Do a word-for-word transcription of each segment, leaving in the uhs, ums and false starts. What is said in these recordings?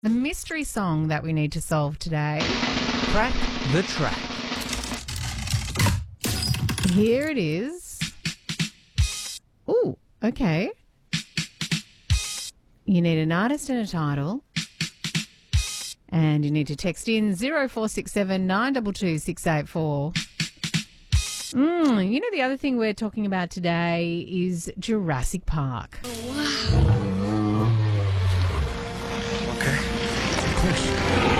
The mystery song that we need to solve today. Crack the track. Here it is. Ooh, okay. You need an artist and a title. And you need to text in zero four six seven nine two two six eight four. Mm, you know, the other thing we're talking about today is Jurassic Park. Okay. Question.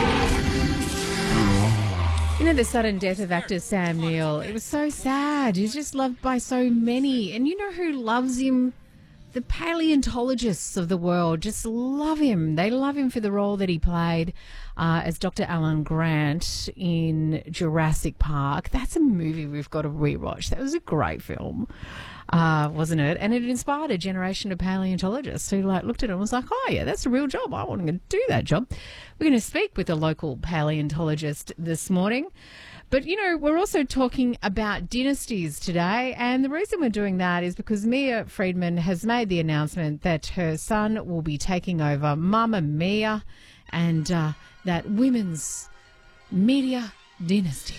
You know, the sudden death of actor Sam Neill, it was so sad. He's just loved by so many. And you know who loves him? The paleontologists of the world just love him. They love him for the role that he played uh, as Doctor Alan Grant in Jurassic Park. That's a movie we've got to rewatch. That was a great film, uh, wasn't it? And it inspired a generation of paleontologists who like looked at it and was like, oh, yeah, that's a real job. I want to do that job. We're going to speak with a local paleontologist this morning. But, you know, we're also talking about dynasties today, and the reason we're doing that is because Mia Friedman has made the announcement that her son will be taking over Mamma Mia and uh, that women's media dynasty.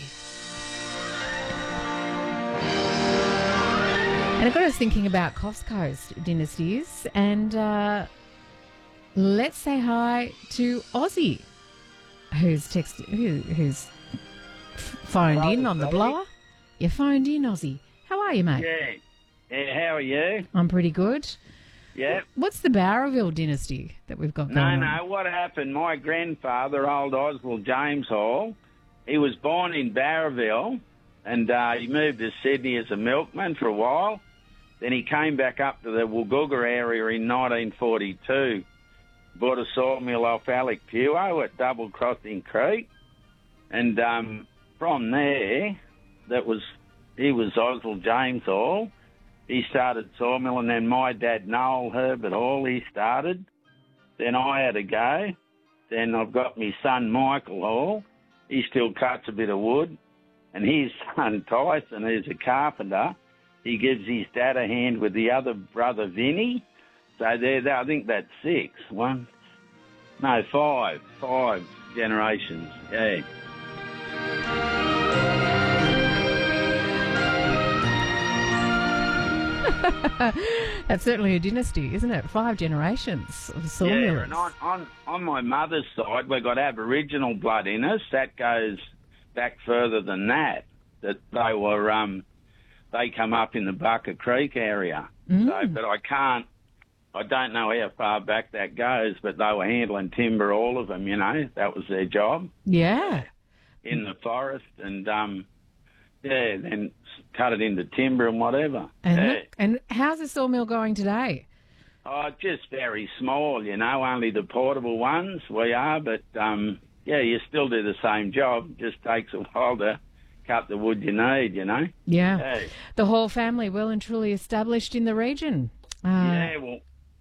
And it got us thinking about Coast Coast dynasties, and uh, let's say hi to Ozzy, who's text, who, who's... phoned Hello, in on the buddy. blower. You phoned in, Ozzy. How are you, mate? Yeah. Yeah, how are you? I'm pretty good. Yeah. What's the Bowraville dynasty that we've got No, going no, on? what happened, my grandfather, old Oswald James Hall, he was born in Bowraville and uh, he moved to Sydney as a milkman for a while. Then he came back up to the Woolgoolga area in nineteen forty-two, bought a sawmill off Alec Puo at Double Crossing Creek, and um, from there, that was he was Oswald James Hall. He started sawmill, and then my dad, Noel Herbert Hall, he started. Then I had a go. Then I've got my son, Michael Hall. He still cuts a bit of wood. And his son, Tyson, who's a carpenter, he gives his dad a hand with the other brother, Vinny. So there, I think that's six. One, no, five. Five generations, yeah. That's certainly a dynasty, isn't it? Five generations of sawmills. Yeah, and on, on, on my mother's side, we've got Aboriginal blood in us. That goes back further than that. That they were, um, they come up in the Bucka Creek area. Mm. So, but I can't, I don't know how far back that goes, but they were handling timber, all of them, you know. That was their job Yeah. in the forest, and, um, yeah, then cut it into timber and whatever. And, yeah. look, and how's the sawmill going today? Oh, just very small, you know, only the portable ones we are, but, um, yeah, you still do the same job. Just takes a while to cut the wood you need, you know. Yeah. Hey. The whole family well and truly established in the region. Uh, Yeah, well,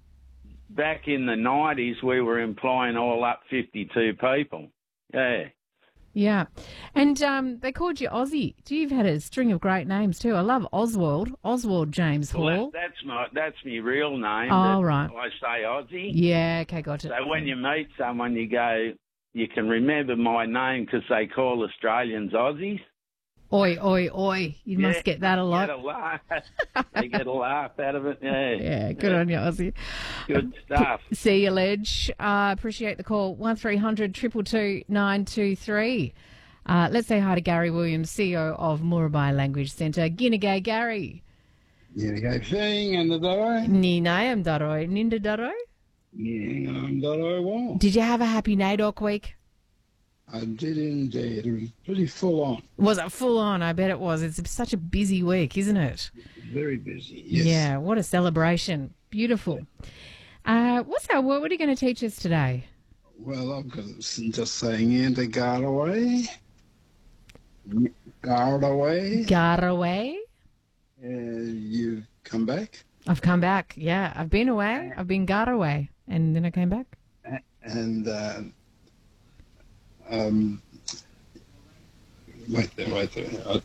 back in the nineties, we were employing all up fifty-two people. Yeah. Yeah. And um, they called you Ozzy. You've had a string of great names too. I love Oswald, Oswald James Hall. Well, that, that's my that's my real name. Oh, but right. I say Aussie. Yeah, okay, got it. So when you meet someone, you go, you can remember my name because they call Australians Aussies. Oi, oi, oi. You Yeah, must get that a lot. Get a laugh. They get a laugh out of it. Yeah. Yeah, good on you, Ozzy. Good stuff. See you, Ledge. Uh, appreciate the call. one three hundred two two two nine two three. Uh, let's say hi to Gary Williams, C E O of Murabai Language Centre. Ginagay, Gary. Ginagay Fing and the Daro. Ninayam Daroi. Ninda Daroi. Ginagay Daro well. Did you have a happy NAIDOC week? I did indeed. It was pretty full on. Was it full on? I bet it was. It's such a busy week, isn't it? Very busy. Yes. Yeah, what a celebration. Beautiful. Uh, what's our word? What are you going to teach us today? Well, I've got just saying into guard away. Guard away. Guard away. Uh, you come back. I've come back. Yeah, I've been away. I've been guard away. And then I came back. And, uh, um, wait there, wait there. I,